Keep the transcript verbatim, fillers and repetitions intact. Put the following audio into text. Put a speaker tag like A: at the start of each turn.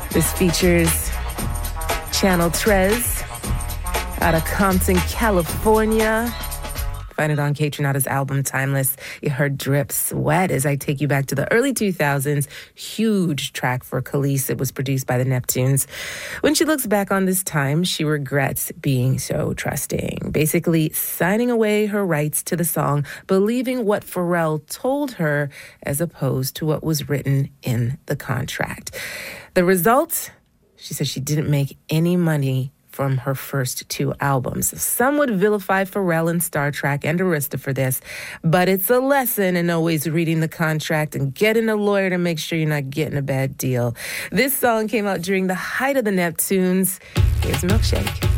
A: This features Channel Tres out of Compton, California. Find it on Kaytranada's album Timeless. You heard Drip Sweat as I take you back to the early two thousands. Huge track for Kelis. It was produced by the Neptunes. When she looks back on this time, she regrets being so trusting. Basically, signing away her rights to the song, believing what Pharrell told her as opposed to what was written in the contract. The result, she said she didn't make any money from her first two albums. Some would vilify Pharrell and Star Trak and Arista for this, but it's a lesson in always reading the contract and getting a lawyer to make sure you're not getting a bad deal. This song came out during the height of the Neptunes. Here's Milkshake.